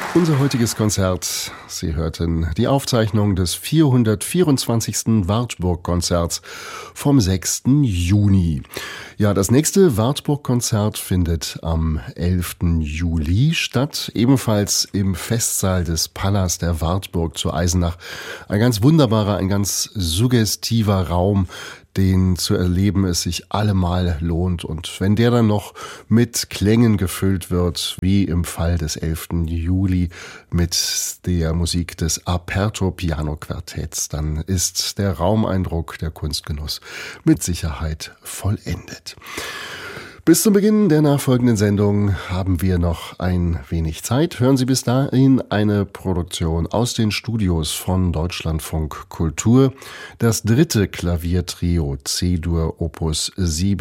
Unser heutiges Konzert, Sie hörten die Aufzeichnung des 424. Wartburg-Konzerts vom 6. Juni. Ja, das nächste Wartburg-Konzert findet am 11. Juli statt, ebenfalls im Festsaal des Palas der Wartburg zu Eisenach. Ein ganz wunderbarer, ein ganz suggestiver Raum, den zu erleben es sich allemal lohnt. Und wenn der dann noch mit Klängen gefüllt wird, wie im Fall des 11. Juli mit der Musik des Aperto Piano Quartetts, dann ist der Raumeindruck, der Kunstgenuss mit Sicherheit vollendet. Bis zum Beginn der nachfolgenden Sendung haben wir noch ein wenig Zeit. Hören Sie bis dahin eine Produktion aus den Studios von Deutschlandfunk Kultur. Das dritte Klaviertrio C-Dur Opus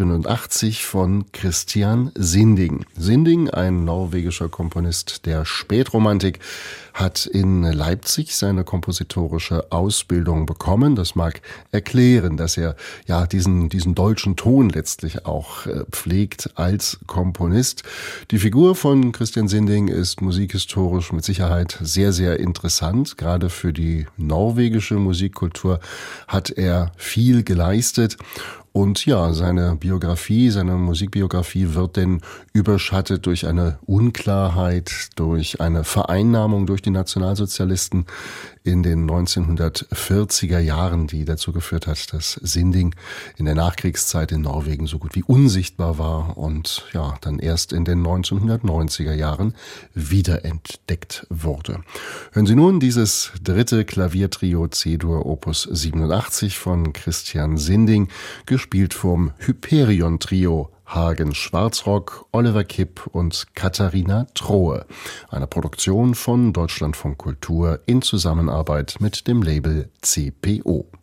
87 von Christian Sinding. Sinding, ein norwegischer Komponist der Spätromantik, hat in Leipzig seine kompositorische Ausbildung bekommen. Das mag erklären, dass er ja diesen deutschen Ton letztlich auch pflegt als Komponist. Die Figur von Christian Sinding ist musikhistorisch mit Sicherheit sehr, sehr interessant. Gerade für die norwegische Musikkultur hat er viel geleistet. Und ja, seine Musikbiografie wird denn überschattet durch eine Unklarheit, durch eine Vereinnahmung durch die Nationalsozialisten in den 1940er Jahren, die dazu geführt hat, dass Sinding in der Nachkriegszeit in Norwegen so gut wie unsichtbar war und ja, dann erst in den 1990er Jahren wiederentdeckt wurde. Hören Sie nun dieses dritte Klaviertrio C-Dur Opus 87 von Christian Sinding, gespielt vom Hyperion-Trio Hagen Schwarzrock, Oliver Kipp und Katharina Trohe. Eine Produktion von Deutschlandfunk Kultur in Zusammenarbeit mit dem Label CPO.